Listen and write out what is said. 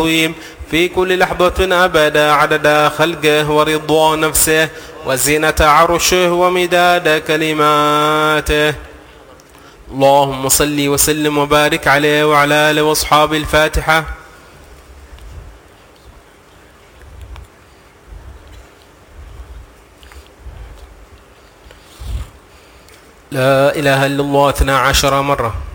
في كل لحظة أبدا عدد خلقه ورضوان نفسه وزينة عرشه ومداد كلماته. اللهم صل وسلم وبارك عليه وعلى آله وأصحابه. الفاتحة. لا إله إلا الله 12 مرة.